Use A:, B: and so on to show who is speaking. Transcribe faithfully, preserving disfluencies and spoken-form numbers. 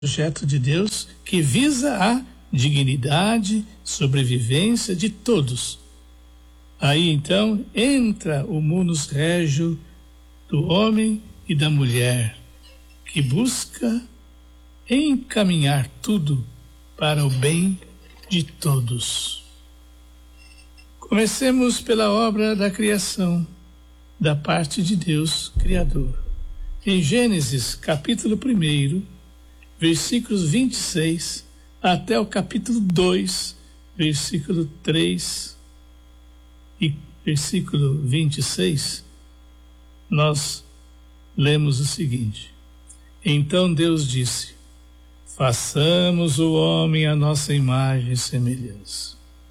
A: projeto de Deus que visa a dignidade, sobrevivência de todos. Aí então entra o munus regio do homem e da mulher, que busca encaminhar tudo para o bem de todos. Comecemos pela obra da criação, da parte de Deus Criador. Em Gênesis, capítulo um, versículos vinte e seis, até o capítulo dois, versículo três e versículo vinte e seis, nós lemos o seguinte: Então Deus disse: façamos o homem à nossa imagem e semelhança.